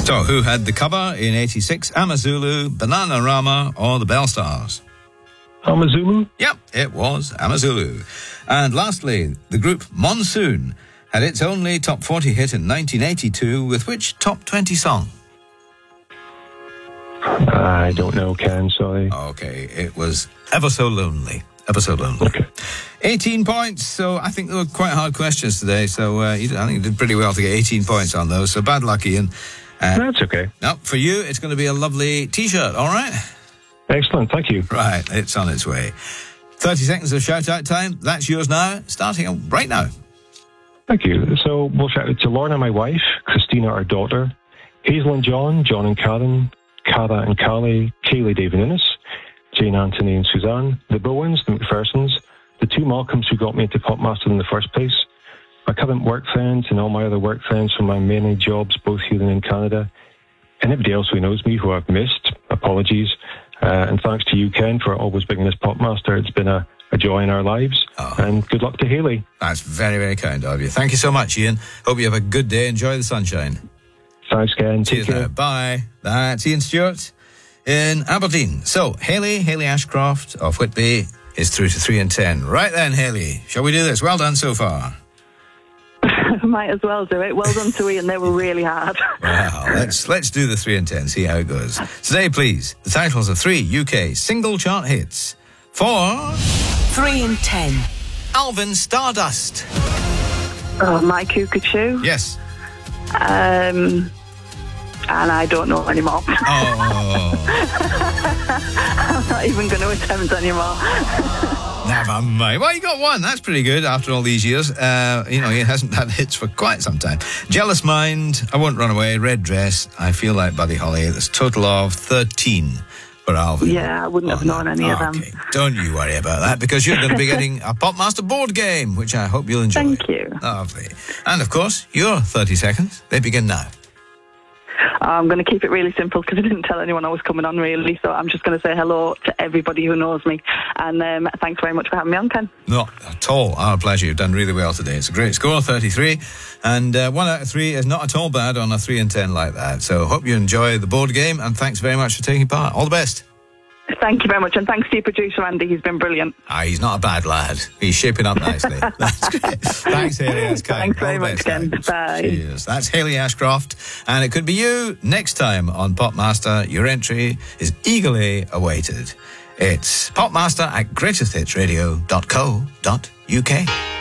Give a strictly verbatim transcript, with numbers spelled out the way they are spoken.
So, who had the cover in eighty-six? Amazulu, Bananarama, or the Bellstars? Amazulu? Yep, it was Amazulu. And lastly, the group Monsoon had its only top forty hit in nineteen eighty-two with which top twenty song? I don't know, Ken, sorry. Okay, it was Ever So Lonely. Ever So Lonely. Okay. eighteen points, so I think they were quite hard questions today, so uh, you, I think you did pretty well to get eighteen points on those, so bad luck, Ian. Uh, That's okay. No, for you, it's going to be a lovely T-shirt, all right? Excellent, thank you. Right, it's on its way. thirty seconds of shout-out time. That's yours now, starting right now. Thank you. So we'll shout out to Lorna, my wife, Christina, our daughter, Hazel and John, John and Karen, Cara and Carly, Kaylee, Dave and Innes, Jane, Anthony and Suzanne, the Bowens, the McPhersons, the two Malcolms who got me into Popmaster in the first place, my current work friends and all my other work friends from my many jobs, both here and in Canada, and everybody else who knows me who I've missed. Apologies. Uh, and thanks to you, Ken, for always bringing us Popmaster. It's been a, a joy in our lives. Oh. And good luck to Hayley. That's very, very kind of you. Thank you so much, Ian. Hope you have a good day. Enjoy the sunshine. Thanks, Ken. Cheers now. Bye. That's Ian Stewart in Aberdeen. So, Hayley, Hayley Ashcroft of Whitby is through to three and ten. Right then, Hayley, shall we do this? Well done so far. Might as well do it. Well done to Ian. They were really hard. Well, let's let's do the three and ten. See how it goes. Today, please, the titles of three U K single chart hits for three and ten. Alvin Stardust. Oh, My Cuckoo. Yes. Um, and I don't know anymore. Oh. I'm not even going to attempt anymore. Never mind. Well, you got one. That's pretty good after all these years. Uh, you know, he hasn't had hits for quite some time. Jealous Mind, I Won't Run Away, Red Dress, I Feel Like Buddy Holly. There's a total of thirteen for Alvin. Yeah, I wouldn't oh, have known any okay. of them. Don't you worry about that, because you're going to be getting a Popmaster board game, which I hope you'll enjoy. Thank you. Lovely. And, of course, your thirty seconds. They begin now. I'm going to keep it really simple because I didn't tell anyone I was coming on, really. So I'm just going to say hello to everybody who knows me. And um, thanks very much for having me on, Ken. Not at all. Our pleasure. You've done really well today. It's a great score, thirty-three. And uh, one out of three is not at all bad on a three and ten like that. So hope you enjoy the board game. And thanks very much for taking part. All the best. Thank you very much. And thanks to your producer, Andy. He's been brilliant. Ah, he's not a bad lad. He's shaping up nicely. That's great. Thanks, Hayley. That's kind. Thanks very much, Ken. Bye. Cheers. That's Hayley Ashcroft. And it could be you next time on Popmaster. Your entry is eagerly awaited. It's popmaster at greatest hits radio dot co dot uk.